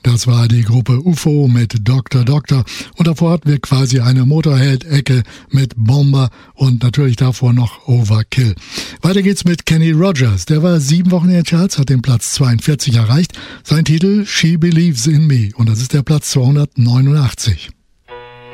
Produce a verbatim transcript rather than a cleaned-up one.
Das war die Gruppe U F O mit Doktor Doktor. Und davor hatten wir quasi eine Motorhead-Ecke mit Bomber und natürlich davor noch Overkill. Weiter geht's mit Kenny Rogers. Der war sieben Wochen in den Charts, hat den Platz zweiundvierzig erreicht. Sein Titel She Believes in Me. Und das ist der Platz zweihundertneunundachtzig.